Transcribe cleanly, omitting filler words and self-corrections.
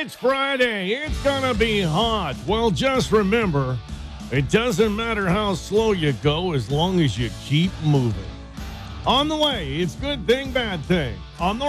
It's Friday. It's going to be hot. Well, just remember, it doesn't matter how slow you go as long as you keep moving. On the way, it's good thing, bad thing. On the